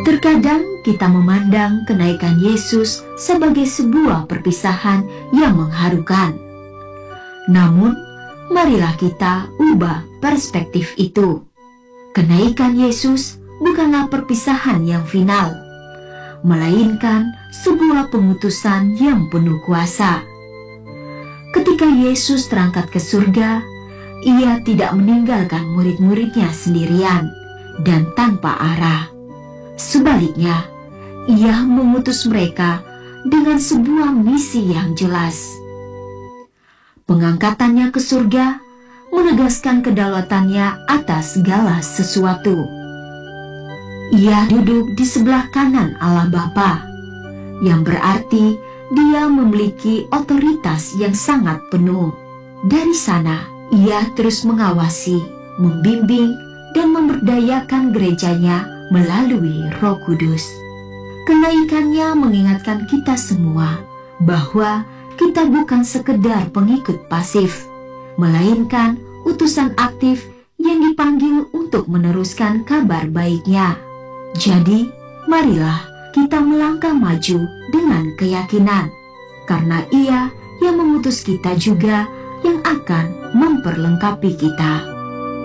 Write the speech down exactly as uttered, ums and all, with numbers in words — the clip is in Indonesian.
Terkadang kita memandang kenaikan Yesus sebagai sebuah perpisahan yang mengharukan. Namun, marilah kita ubah perspektif itu. Kenaikan Yesus bukanlah perpisahan yang final, melainkan sebuah pengutusan yang penuh kuasa. Ketika Yesus terangkat ke surga, Ia tidak meninggalkan murid-muridnya sendirian dan tanpa arah. Sebaliknya, Ia mengutus mereka dengan sebuah misi yang jelas. Pengangkatannya ke surga menegaskan kedaulatannya atas segala sesuatu. Ia duduk di sebelah kanan Allah Bapa, yang berarti Dia memiliki otoritas yang sangat penuh. Dari sana, Ia terus mengawasi, membimbing, dan memberdayakan gerejanya melalui Roh Kudus. Kenaikannya mengingatkan kita semua bahwa kita bukan sekedar pengikut pasif, melainkan utusan aktif yang dipanggil untuk meneruskan kabar baiknya. Jadi, marilah kita melangkah maju dengan keyakinan, karena Ia yang mengutus kita juga yang akan memperlengkapi kita.